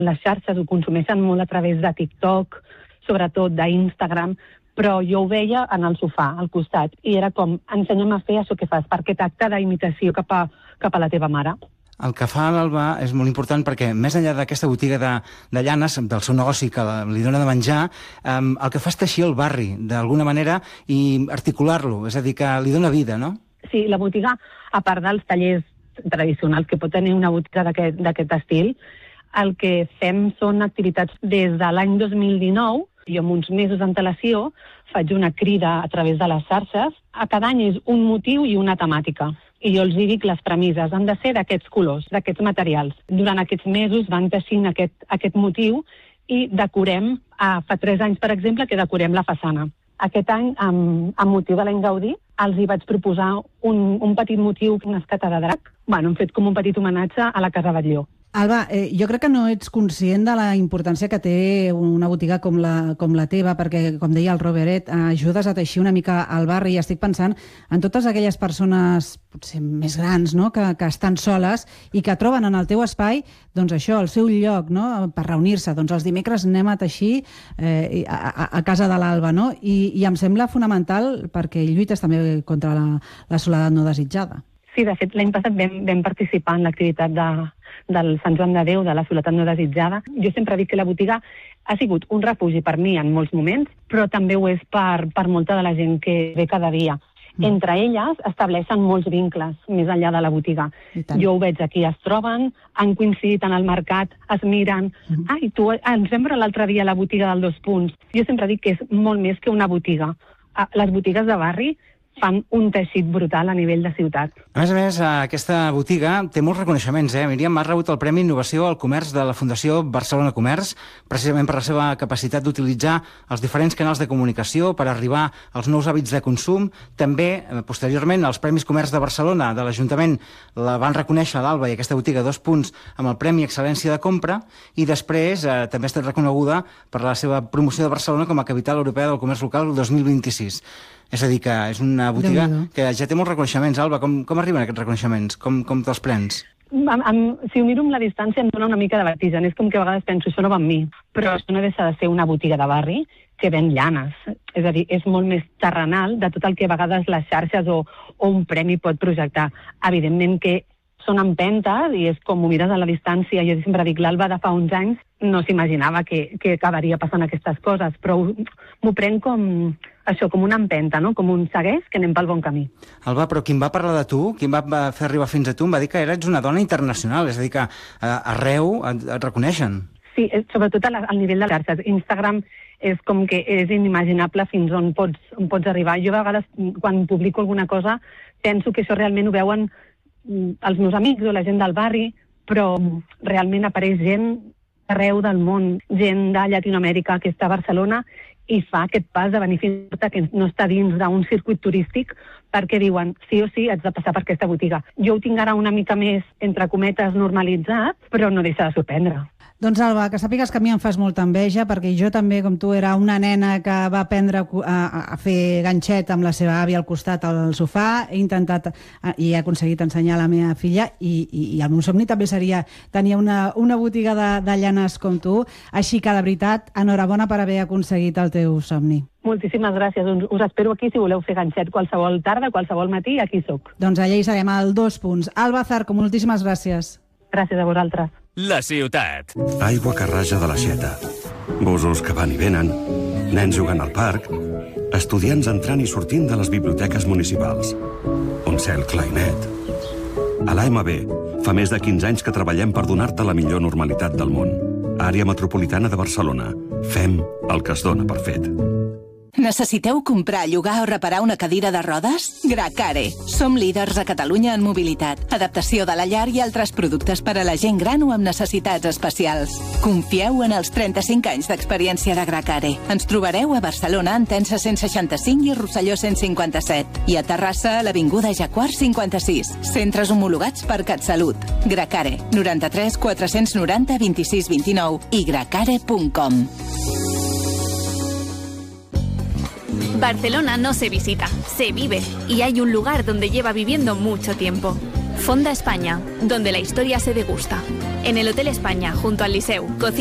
les xarxes ho consumeixen molt a través de TikTok, sobretot d'Instagram, però jo ho veia en el sofà, al costat, i era com, ensenya'm a fer això que fas, per aquest acte d'imitació cap a la teva mare. El que fa l'Alba és molt important perquè, més enllà d'aquesta botiga de llanes, del seu negoci que li dona de menjar, el que fa és teixir el barri, d'alguna manera, i articular-lo, és a dir, que li dona vida, no? Sí, la botiga, a part dels tallers tradicionals que pot tenir una botiga d'aquest estil, el que fem són activitats des de l'any 2019. Jo amb uns mesos d'antelació faig una crida a través de les xarxes. A cada any és un motiu i una temàtica. I jo els dic les premisses han de ser d'aquests colors, d'aquests materials. Durant aquests mesos van teixint aquest motiu i decorem, fa 3 anys, per exemple, que decorem la façana. Aquest any, amb motiu de l'any Gaudí, els hi vaig proposar un petit motiu, una escata de drac. Hem fet com un petit homenatge a la Casa Batlló. Alba, jo crec que no ets conscient de la importància que té una botiga com la teva, perquè, com deia el Robert, ajudes a teixir una mica al barri, i estic pensant en totes aquelles persones potser més grans, no?, que estan soles i que troben en el teu espai, doncs això, el seu lloc, no?, per reunir-se. Doncs els dimecres anem a teixir a casa de l'Alba, no? I em sembla fonamental perquè lluites també contra la soledat no desitjada. Sí, de fet, l'any passat vam participar en l'activitat del Sant Joan de Déu, de la soledat no desitjada. Jo sempre dic que la botiga ha sigut un refugi per mi en molts moments, però també ho és per molta de la gent que ve cada dia. Entre elles estableixen molts vincles més enllà de la botiga. Jo ho veig aquí, es troben, han coincidit en el mercat, es miren. Ai, tu ens vam veure l'altre dia a la botiga del 2 punts. Jo sempre dic que és molt més que una botiga. Les botigues de barri fan un teixit brutal a nivell de ciutat. A més, aquesta botiga té molts reconeixements. Míriam, ha rebut el Premi Innovació al Comerç de la Fundació Barcelona Comerç, precisament per la seva capacitat d'utilitzar els diferents canals de comunicació per arribar als nous hàbits de consum. També, posteriorment, els Premis Comerç de Barcelona de l'Ajuntament la van reconèixer a l'Alba i aquesta botiga 2 punts amb el Premi Excel·lència de Compra, i després també ha estat reconeguda per la seva promoció de Barcelona com a Capital Europea del Comerç Local 2026. És a dir, que és una botiga que ja té molts reconeixements. Alba, com arriben aquests reconeixements? Com te'ls prens? Si ho miro amb la distància em dona una mica de vertigen. És com que a vegades penso, això no va amb mi. Però això no deixa de ser una botiga de barri que ven llanes. És a dir, és molt més terrenal de tot el que a vegades les xarxes o un premi pot projectar. Evidentment que són empentes i és com ho mires a la distància. Jo sempre dic, l'Alba de fa uns anys no s'imaginava que acabaria passant aquestes coses, però m'ho prenc com això, com una empenta, no? Com un segueix que anem pel bon camí. Alba, però qui em va parlar de tu, qui em va fer arribar fins a tu, em va dir que eres una dona internacional, és a dir, que arreu et reconeixen. Sí, sobretot al nivell de les xarxes. Instagram és com que és inimaginable fins on pots arribar. Jo a vegades, quan publico alguna cosa, penso que això realment ho veuen els meus amics o la gent del barri, però realment apareix gent arreu del món, gent de Llatinoamèrica que està a Barcelona i fa aquest pas de venir fins a que no està dins d'un circuit turístic, perquè diuen, sí o sí, haig de passar per aquesta botiga. Jo ho tinc ara una mica més, entre cometes, normalitzat, però no deixa de sorprendre. Doncs Alba, que sàpigues que a mi em fas molta enveja, perquè jo també, com tu, era una nena que va aprendre a fer ganxet amb la seva àvia al costat al sofà. He intentat i he aconseguit ensenyar a la meva filla, i el meu somni també seria tenir una botiga de llanes com tu. Així que, de veritat, enhorabona per haver aconseguit el teu somni. Moltíssimes gràcies. Us espero aquí si voleu fer ganxet qualsevol tarda, qualsevol matí, aquí sóc. Doncs allà hi serem, al 2 punts. Alba Zarco, moltíssimes gràcies. Gràcies a vosaltres. La ciutat. Aigua que raja de l'aixeta, gossos que van i venen, nens jugant al parc, estudiants entrant i sortint de les biblioteques municipals, un cel clar i net. A l'AMB fa més de 15 anys que treballem per donar-te la millor normalitat del món. Àrea metropolitana de Barcelona. Fem el que es dona per fet. Necessiteu comprar, llogar o reparar una cadira de rodes? Gracare. Som líders a Catalunya en mobilitat, adaptació de la llar i altres productes per a la gent gran o amb necessitats especials. Confieu en els 35 anys d'experiència de Gracare. Ens trobareu a Barcelona, en Tensa 165 i Rosselló 157. I a Terrassa, a l'Avinguda Jaguar 56. Centres homologats per CatSalut. Gracare. 93 490 26 29 i gracare.com. Barcelona no se visita, se vive, y hay un lugar donde lleva viviendo mucho tiempo. Fonda España, donde la historia se degusta. En el Hotel España, junto al Liceu.